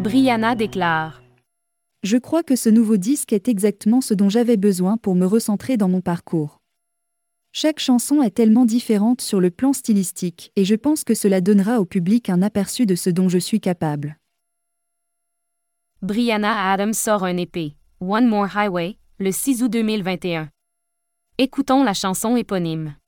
Brianna déclare. Je crois que ce nouveau disque est exactement ce dont j'avais besoin pour me recentrer dans mon parcours. Chaque chanson est tellement différente sur le plan stylistique, et je pense que cela donnera au public un aperçu de ce dont je suis capable. Brianna Adams sort un EP, One More Highway, le 6 août 2021. Écoutons la chanson éponyme.